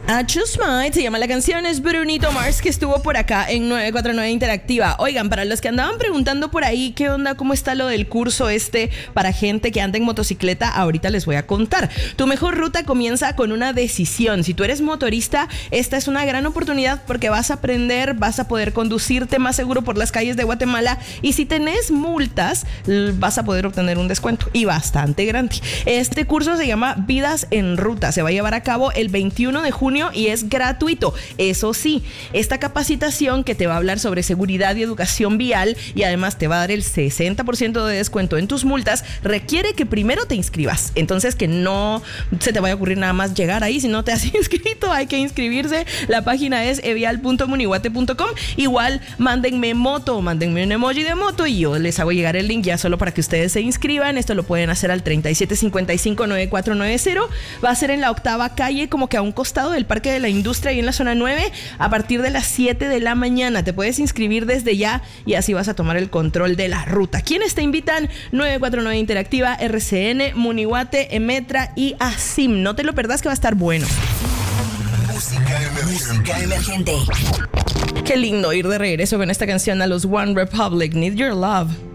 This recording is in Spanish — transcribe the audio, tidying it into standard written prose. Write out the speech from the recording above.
I Just Might se llama la canción, es Brunito Mars, que estuvo por acá en 949 Interactiva. Oigan, para los que andaban preguntando por ahí qué onda, cómo está lo del curso para gente que anda en motocicleta, ahorita les voy a contar. Tu mejor ruta comienza con una decisión. Si tú eres motorista, esta es una gran oportunidad porque vas a aprender, vas a poder conducirte más seguro por las calles de Guatemala, y si tenés multas, vas a poder obtener un descuento, y bastante grande. Este curso se llama Vidas en Ruta, se va a llevar a cabo el 21 de junio y es gratuito. Eso sí, esta capacitación que te va a hablar sobre seguridad y educación vial, y además te va a dar el 60% de descuento en tus multas, requiere que primero te inscribas. Entonces, que no se te vaya a ocurrir nada más llegar ahí si no te has inscrito. Hay que inscribirse. La página es evial.munihuate.com. Igual mándenme mándenme un emoji de moto y yo les hago llegar el link ya solo para que ustedes se inscriban. Esto lo pueden hacer al 3755-9490. Va a ser en la 8ª calle, como que a un costado del Parque de la Industria, y en la zona 9, a partir de las 7 de la mañana. Te puedes inscribir desde ya y así vas a tomar el control de la ruta. ¿Quiénes te invitan? 949 Interactiva, RCN, Munihuate, Emetra y ASIM. No te lo perdás, que va a estar bueno. Música emergente. Qué lindo ir de regreso con esta canción a los One Republic, Need Your Love.